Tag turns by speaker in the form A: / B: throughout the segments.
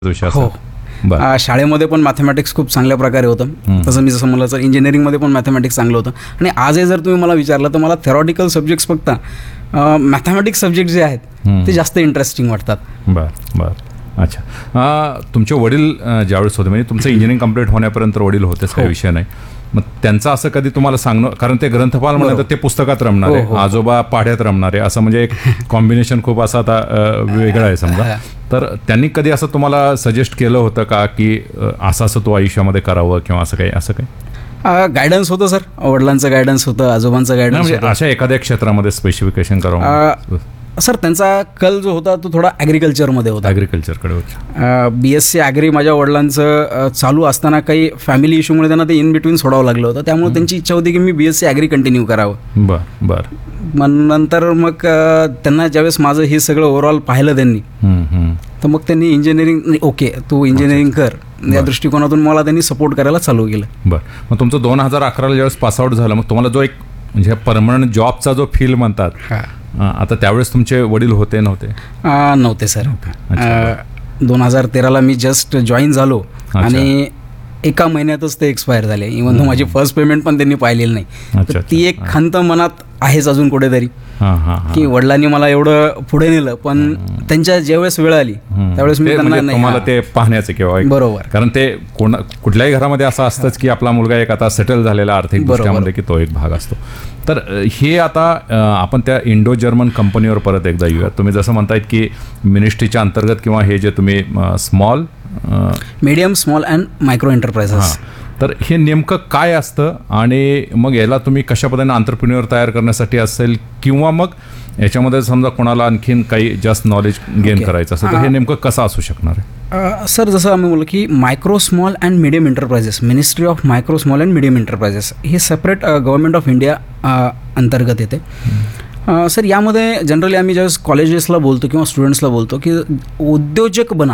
A: विषय
B: हो. शाळेमध्ये पण मॅथमॅटिक्स खूप चांगल्या प्रकारे होतं. तसं मी जसं म्हणलं तर इंजिनिअरिंगमध्ये पण मॅथमॅटिक्स चांगलं होतं. आणि आजही जर तुम्ही मला विचारलं तर मला थेरॉटिकल सब्जेक्ट्स फक्त मॅथमॅटिक्स सब्जेक्ट जे आहेत ते जास्त इंटरेस्टिंग वाटतात.
A: बरं. अच्छा, तुमचे वडील ज्यावेळेस होते म्हणजे तुमचं इंजिनिअरिंग कंप्लीट होण्यापर्यंत वडील होतेच, काही विषय नाही. मग त्यांचं असं कधी तुम्हाला सांगणं, कारण ते ग्रंथपाल म्हणतात ते पुस्तकात रमणारे, आजोबा पाढ्यात रमणारे, असं म्हणजे एक कॉम्बिनेशन खूप असं आता वेगळं आहे समजा. तर त्यांनी कधी असं तुम्हाला सजेस्ट केलं होतं का की असं तू आयुष्यामध्ये करावं किंवा असं काही?
B: गायडन्स होतं सर, वडिलांचं गायडन्स होतं, आजोबांचं गायडन्स
A: म्हणजे अशा एखाद्या क्षेत्रामध्ये स्पेसिफिकेशन करावं.
B: सर त्यांचा कल जो होता तो थोडा ॲग्रिकल्चरमध्ये होता.
A: ॲग्रिकल्चरकडे होता.
B: BSc ॲग्री माझ्या वडिलांचं चालू असताना काही फॅमिली इश्यूमुळे त्यांना ते इन बिटवीन सोडावं लागलं होतं. त्यामुळे त्यांची इच्छा होती की मी BSc ॲग्री कंटिन्यू करावं.
A: बरं.
B: मग नंतर मग त्यांना ज्यावेळेस माझं हे सगळं ओव्हरऑल पाहिलं त्यांनी, तर मग त्यांनी इंजिनिअरिंग, ओके तू इंजिनिअरिंग कर या दृष्टिकोनातून मला त्यांनी सपोर्ट करायला चालू केलं.
A: बरं. मग तुमचं 2011 ज्यावेळेस पासआउट झालं, मग तुम्हाला जो एक म्हणजे परमनंट जॉबचा जो फील म्हणतात, आता त्यावेळेस तुमचे वडील होते
B: नव्हते सर. 2013ला मी जस्ट जॉईन झालो आणि एका महिन्यातच ते एक्सपायर झाले. इव्हन तो माझी फर्स्ट पेमेंट पण त्यांनी पाहिलेली नाही. तर ती एक खंत मनात आहेच अजून कुठेतरी की वडिलांनी मला एवढं पुढे नेलं, पण त्यांच्या ज्यावेळेस वेळ आली त्यावेळेस मी त्यांना
A: तुम्हाला ते पाहण्याचं किंवा
B: बरोबर,
A: कारण ते कुठल्याही घरामध्ये असं असतंच की आपला मुलगा एक आता सेटल झालेला आर्थिक दृष्ट्यामध्ये की तो एक भाग असतो. तर हे आता आपण त्या इंडो जर्मन कंपनीवर परत एकदा येऊया. तुम्ही जसं म्हणतायत की मिनिस्ट्रीच्या अंतर्गत किंवा हे जे तुम्ही
B: medium small and micro enterprises,
A: तर हे नेमकं काय असतं आणि मग याला तुम्ही कशा पद्धतीने एंटरप्रेन्युअर तयार करण्यासाठी असेल किंवा मग याच्यामध्ये समजा कोणाला आणखीन काही जास्त नॉलेज गेन करायचं असेल तर हे नेमकं कसं असू शकणार आहे?
B: सर जसं आम्ही बोललो की micro small and medium enterprises, ministry of micro small and medium enterprises हे सेपरेट गव्हर्नमेंट ऑफ इंडिया अंतर्गत येते. सर यामध्ये जनरली आम्ही ज्यावेळेस कॉलेजेसला बोलतो किंवा स्टुडंट्सला बोलतो की उद्योजक बना,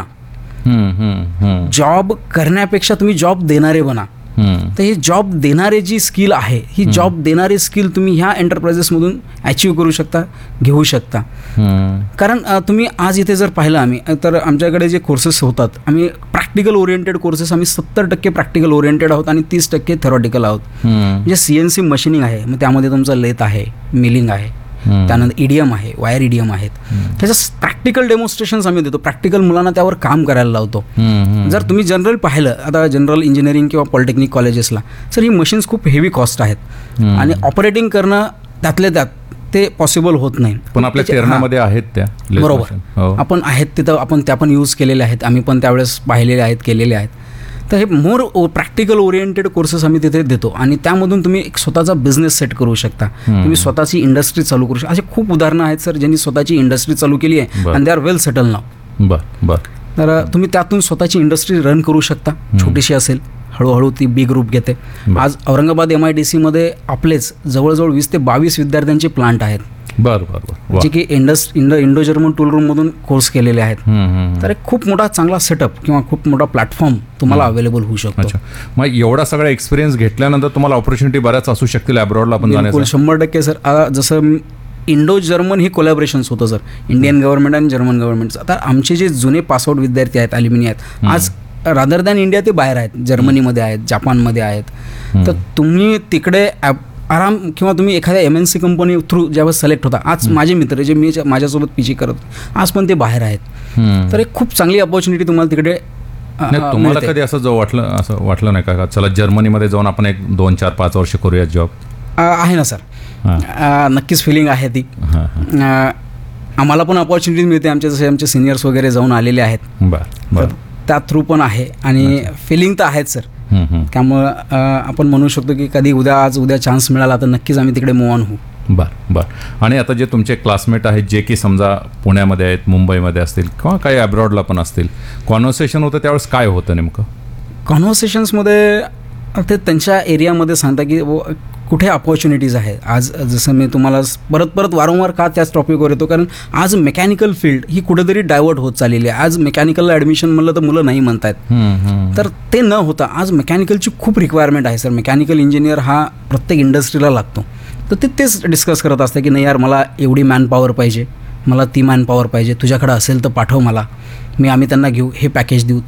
B: जॉब करण्यापेक्षा तुम्ही जॉब देणारे बना. तर हे जॉब देणारे जी स्किल आहे, ही जॉब देणारी स्किल तुम्ही ह्या एंटरप्राइजेसमधून अचीव करू शकता, घेऊ शकता. कारण तुम्ही आज इथे जर पाहिलं आम्ही तर आमच्याकडे जे कोर्सेस होतात, आम्ही प्रॅक्टिकल ओरिएंटेड कोर्सेस, आम्ही 70% प्रॅक्टिकल ओरिएंटेड आहोत आणि 30% थेरॉटिकल आहोत. म्हणजे CNC मशीनिंग आहे, मग त्यामध्ये तुमचं लेथ आहे, मिलिंग आहे, त्यानंतर EDM आहे, वायर EDM आहेत. त्याचं प्रॅक्टिकल डेमॉन्स्ट्रेशन्स आम्ही देतो, प्रॅक्टिकल मुलांना त्यावर काम करायला लावतो. जर तुम्ही जनरल पाहिलं, आता जनरल इंजिनिअरिंग किंवा पॉलिटेक्निक कॉलेजेसला सर ही मशीन्स खूप हेवी कॉस्ट आहेत आणि ऑपरेटिंग करणं त्यातले त्यात ते पॉसिबल होत नाही.
A: पण आपल्या तेरणामध्ये आहेत त्या,
B: बरोबर, आपण आहेत तिथं, आपण त्या पण यूज केलेल्या आहेत, आम्ही पण त्यावेळेस पाहिलेले आहेत, केलेले आहेत. तर हे मोर प्रॅक्टिकल ओरिएंटेड कोर्सेस आम्ही तिथे देतो आणि त्यामधून तुम्ही एक स्वतःचा बिझनेस सेट करू शकता, तुम्ही स्वतःची इंडस्ट्री चालू करू शकता. असे खूप उदाहरणं आहेत सर ज्यांनी स्वतःची इंडस्ट्री चालू केली आहे आणि दे आर वेल सेटल नाव. तर तुम्ही त्यातून स्वतःची इंडस्ट्री रन करू शकता, छोटीशी असेल, हळूहळू ती बिग रूप घेते. आज औरंगाबाद MIDC आपलेच जवळजवळ 20 ते 22 विद्यार्थ्यांचे प्लांट आहेत.
A: बरं.
B: जे की इंडो जर्मन टूल रूममधून कोर्स केलेले आहेत. तर एक खूप मोठा चांगला सेटअप किंवा खूप मोठा प्लॅटफॉर्म तुम्हाला अवेलेबल होऊ शकतो.
A: मग एवढा सगळा एक्सपिरियन्स घेतल्यानंतर तुम्हाला ऑपॉर्च्युनिटी बऱ्याच असू शकतील अब्रॉडला पण जाण्याचं?
B: 100% सर. जसं इंडो जर्मन ही कोलॅबरेशन्स होतं सर, इंडियन गव्हर्नमेंट आणि जर्मन गव्हर्नमेंटचं. आता आमचे जे जुने पासआउट विद्यार्थी आहेत, अल्युमिनी आहेत, आज रादर दॅन इंडिया ते बाहेर आहेत, जर्मनीमध्ये आहेत, जापानमध्ये आहेत. तर तुम्ही तिकडे आराम किंवा तुम्ही एखाद्या MNC कंपनी थ्रू ज्यावेळेस सिलेक्ट होता, आज माझे मित्र जे मी माझ्यासोबत PG करत आज पण ते बाहेर आहेत. तर एक खूप चांगली अपॉर्च्युनिटी तुम्हाला तिकडे.
A: तुम्हाला कधी असं वाटलं नाही का चला जर्मनीमध्ये जाऊन आपण एक 2, 4, 5 वर्ष करूया जॉब? आहे
B: ना सर, नक्कीच फिलिंग आहे ती. आम्हाला पण अपॉर्च्युनिटी मिळते, आमचे सिनियर्स वगैरे जाऊन आलेले आहेत.
A: बरं.
B: त्या थ्रू पण आहे आणि फिलिंग तर आहेच सर. त्यामुळं आपण म्हणू शकतो की कधी उद्या चान्स मिळाला तर नक्कीच आम्ही तिकडे मूव्ह ऑन होऊ.
A: बरं. आणि आता जे तुमचे क्लासमेट आहेत जे की समजा पुण्यामध्ये आहेत, मुंबईमध्ये असतील किंवा काही अब्रॉडला पण असतील, कॉन्व्हर्सेशन होतं त्यावेळेस काय होतं नेमकं?
B: कॉन्व्हर्सेशन्समध्ये ते त्यांच्या एरियामध्ये सांगता की कुठे अपॉर्च्युनिटीज आहेत. आज जसं मी तुम्हाला परत वारंवार का त्याच टॉपिकवर येतो, कारण आज मेकॅनिकल फील्ड ही कुठेतरी डायव्हर्ट होत चाललेली आहे. आज मेकॅनिकलला ॲडमिशन म्हणलं तर मुलं नाही म्हणतात. तर ते न होता आज मेकॅनिकलची खूप रिक्वायरमेंट आहे सर. मेकॅनिकल इंजिनियर हा प्रत्येक इंडस्ट्रीला लागतो. तर तेच डिस्कस करत असतं की नाही यार, मला एवढी मॅनपॉवर पाहिजे, मला ती मॅनपॉवर पाहिजे, तुझ्याकडे असेल तर पाठव मला. आम्ही त्यांना घेऊ, हे पॅकेज देऊ,